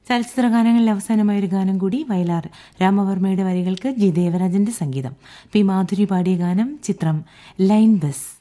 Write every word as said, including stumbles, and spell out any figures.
ചലച്ചിത്ര ഗാനങ്ങളിൽ അവസാനമായ ഒരു ഗാനം കൂടി. വയലാർ രാമവർമ്മയുടെ വരികൾക്ക് ജി ദേവരാജന്റെ സംഗീതം. പി മാധുരി പാടിയ ഗാനം. ചിത്രം ലൈൻ ബസ്.